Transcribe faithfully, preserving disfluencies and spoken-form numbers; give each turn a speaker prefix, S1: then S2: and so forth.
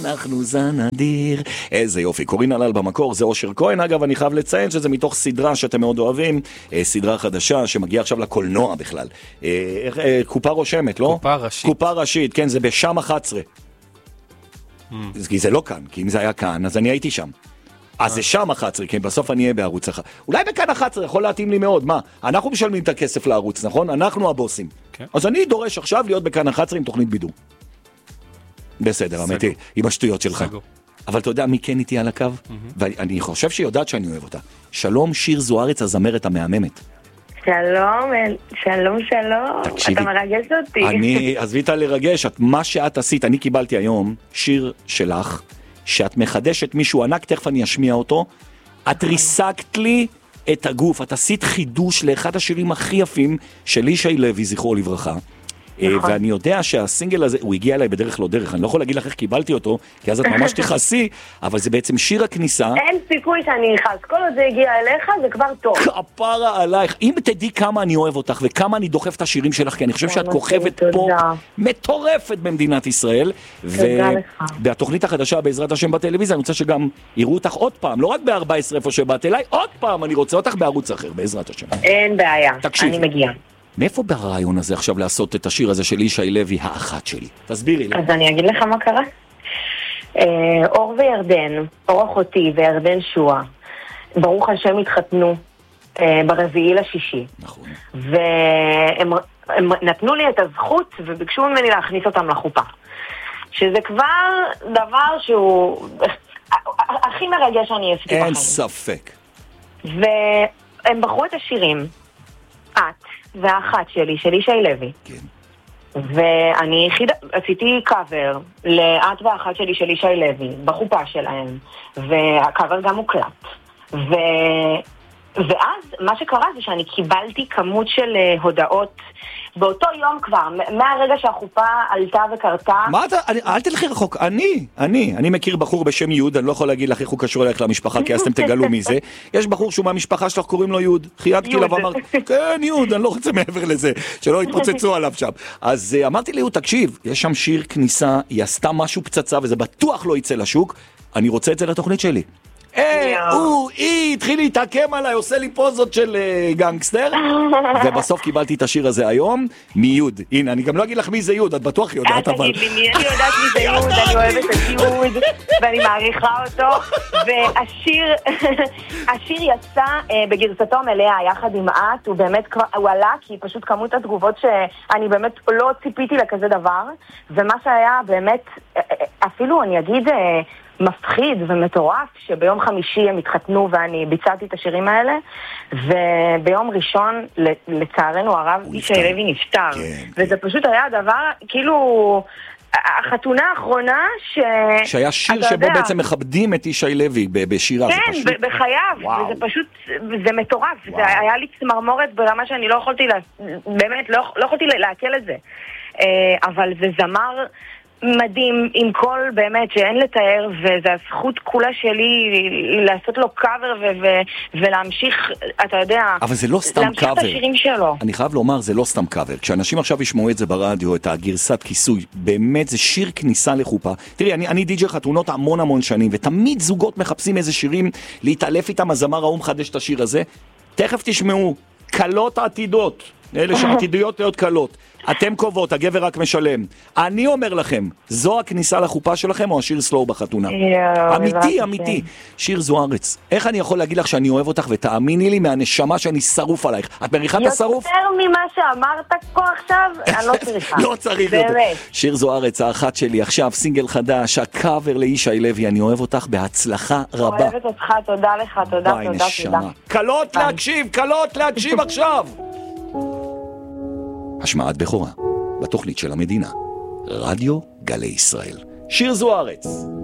S1: אנחנו זנדיר, איזה יופי, קורין הלל במקור, זה אושר כהן. אגב, אני חייב לציין שזה מתוך סדרה שאתם מאוד אוהבים, סדרה חדשה שמגיעה עכשיו לקולנוע בכלל, קופה רושמת, לא?
S2: קופה ראשית.
S1: קופה ראשית, כן, זה בשם אחת עשרה. כי זה לא כאן, כי אם זה היה כאן, אז אני הייתי שם. אז זה שם אחת עשרה, כי בסוף אני אהיה בערוץ אחד. אולי בכאן אחת עשרה יכול להתאים לי מאוד, מה? אנחנו משלמים את הכסף לערוץ, נכון? אנחנו הבוסים. אז אני דורש עכשיו להיות בכאן אחת עשרה עם תוכנית בידור. בסדר, אמיתי, עם השטויות שלך. אבל אתה יודע מי כן איתי על הקו? ואני חושב שהיא יודעת שאני אוהב אותה. שלום שיר זוארץ, הזמרת המהממת.
S3: שלום, שלום, שלום. אתה מרגש אותי.
S1: אני, עזבי אותה לרגש, מה שאת עשית, אני קיבלתי היום שיר שלך, שאת מחדשת מישהו ענק, תכף אני אשמיע אותו, את ריסקת לי את הגוף, את עשית חידוש לאחד השירים הכי יפים של ישי לוי, זכרו לברכה. נכון. ואני יודע שהסינגל הזה, הוא הגיע אליי בדרך לא דרך, אני לא יכול להגיד לך איך קיבלתי אותו, כי אז את ממש תכעסי, אבל זה בעצם שיר הכניסה.
S3: אין סיכוי שאני נכעס, כל עוד זה הגיע אליך, זה כבר טוב.
S1: כפרה עלייך, אם תדעי כמה אני אוהב אותך, וכמה אני דוחף את השירים שלך, כי אני חושב שאת כוכבת פה מטורפת במדינת ישראל, והתוכנית החדשה בעזרת השם בטלוויזיה, אני רוצה שגם יראו אותך עוד פעם, לא רק ב-ארבע עשרה איפה שבאת אליי, עוד פעם אני רוצה אותך בערוץ אחר, בעזרת השם.
S3: אין בעיה, אני מגיעה.
S1: מאיפה ברעיון הזה עכשיו לעשות את השיר הזה של ישי לוי, האחת שלי? תסבירי לי.
S3: אז אני אגיד לך מה קרה. אור וירדן, אור אחותי וירדן שואה, ברוך השם התחתנו ברביעי לשישי.
S1: נכון.
S3: והם נתנו לי את הזכות וביקשו ממני להכניס אותם לחופה. שזה כבר דבר שהוא הכי מרגש שאני עשיתי בחיים.
S1: אין ספק.
S3: והם בחרו את השירים. את. והאחת שלי, של ישי לוי.
S1: כן.
S3: ואני חיד... עשיתי קאבר לאט והאחת שלי של ישי לוי, בחופה שלהם, והקאבר גם מוקלט. ו... ואז מה שקרה זה שאני קיבלתי כמות של הודעות באותו יום כבר, מהרגע שהחופה עלתה וקרתה.
S1: מה אתה, אני, אל תלכי רחוק, אני, אני, אני מכיר בחור בשם יוד, אני לא יכול להגיד לך איך הוא קשור אליך למשפחה, כי אז אתם תגלו מזה. יש בחור שהוא מהמשפחה שלך, קוראים לו יוד, חייגתי לה ואמר, כן יוד, אני לא רוצה מעבר לזה, שלא יתפוצצו עליו שם. אז אמרתי לי, תקשיב, יש שם שיר כניסה, היא עשתה משהו פצצה, וזה בטוח לא יצא לשוק, אני רוצה את זה לתוכנית שלי. אה, הוא, היא, התחיל להתעקם עליי, עושה לי פוזות של גנגסטר, ובסוף קיבלתי את השיר הזה היום, מיוד. הנה, אני גם לא אגיד לך מי זה יוד, את בטוח יודעת, אבל...
S3: אל תגיד לי, אני יודעת מי זה יוד, אני אוהבת את יוד, ואני מעריכה אותו, והשיר, השיר יצא בגרסתו מלאה, יחד עם את, הוא באמת, הוא עלה, כי פשוט כמות התגובות שאני באמת לא ציפיתי לכזה דבר, ומה שהיה באמת, אפילו אני אגיד... מפחיד ומטורף, שביום חמישי הם התחתנו ואני ביצעתי את השירים האלה, וביום ראשון, לצערנו הרב, ישי לוי נפטר. וזה פשוט היה דבר, כאילו, החתונה האחרונה ש...
S1: שהיה שיר שבו בעצם מכבדים את ישי לוי בשירה.
S3: כן, בחייו, וזה פשוט, זה מטורף. זה היה לי צמרמורת ברמה שאני לא יכולתי, באמת, לא יכולתי לעכל את זה. אבל זה זמר... מדהים, עם כל באמת שאין לתאר, וזו הזכות כולה שלי לעשות לו קאבר ו- ו- ולהמשיך, אתה יודע,
S1: אבל זה לא סתם
S3: להמשיך
S1: קאבר.
S3: את השירים שלו.
S1: אני חייב לומר, זה לא סתם קאבר. כשאנשים עכשיו ישמעו את זה ברדיו, את הגרסת כיסוי, באמת זה שיר כניסה לחופה. תראי, אני, אני די-ג'יי חתונות המון המון שנים, ותמיד זוגות מחפשים איזה שירים להתעלף איתם, הזמר ההוא מחדש את השיר הזה. תכף תשמעו, קלות עתידות. אלה שעתידויות להיות קלות. אתם קובעות, הגבר רק משלם. אני אומר לכם, זו הכניסה לחופה שלכם או השיר סלואו בחתונה? אמיתי, אמיתי. שיר זוארץ, איך אני יכול להגיד לך שאני אוהב אותך ותאמיני לי מהנשמה שאני שרוף עלייך? את מריחה את השרוף?
S3: יותר ממה שאמרת פה עכשיו, אני לא צריכה.
S1: לא צריך יותר. שיר זוארץ, האחת שלי, עכשיו סינגל חדש, הקאבר לישי לוי, אני אוהב אותך בהצלחה רבה.
S3: אוהבת אותך, תודה לך, תודה, תודה, תודה.
S1: קלות להקשיב, קלות להקשיב עכשיו. השמעת בכורה בתוכנית של המדינה, רדיו גלי ישראל. שיר זוארץ.